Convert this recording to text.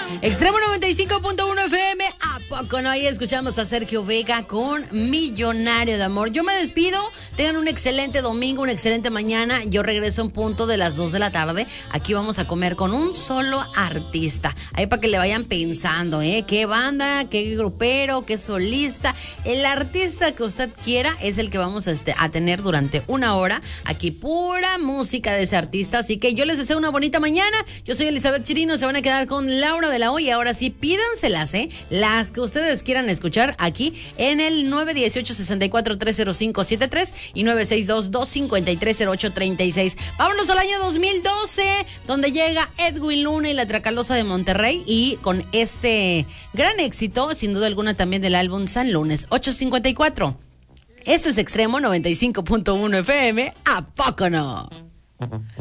Extremo 95.1 FM, ¿a poco no? Ahí escuchamos a Sergio Vega con Millonario de Amor. Yo me despido, tengan un excelente domingo, una excelente mañana. Yo regreso en punto de las 2 de la tarde. Aquí vamos a comer con un solo artista. Ahí para que le vayan pensando, qué banda, qué grupero, qué solista. El artista que usted quiera es el que vamos a tener durante una hora. Aquí pura música de ese artista. Así que yo les deseo una bonita mañana. Yo soy Elizabeth Chirino, se van a quedar con Laura de la O. Y ahora sí, pídanselas, las que ustedes quieran escuchar aquí en el 918-64-30573 y 962-253-0836. Vámonos al año 2012, donde llega Edwin Luna y la Tracalosa de Monterrey, y con este gran éxito, sin duda alguna, también del álbum San Lunes, 854. Esto es Extremo 95.1 FM, ¿a poco no?